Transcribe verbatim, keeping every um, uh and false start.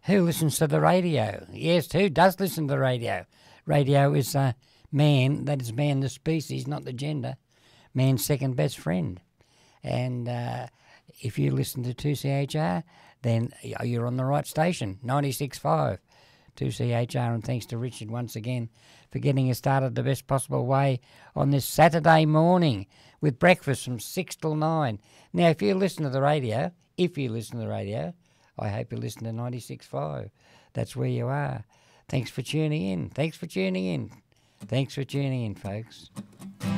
Who listens to the radio? Yes, who does listen to the radio? Radio is uh, man, that is man the species, not the gender. Man's second best friend. And uh, if you listen to two C H R, then you're on the right station, ninety-six point five. two C H R, and thanks to Richard once again for getting us started the best possible way on this Saturday morning with breakfast from six till nine. Now, if you listen to the radio, if you listen to the radio, I hope you listen to ninety-six point five. That's where you are. Thanks for tuning in. Thanks for tuning in. Thanks for tuning in, folks.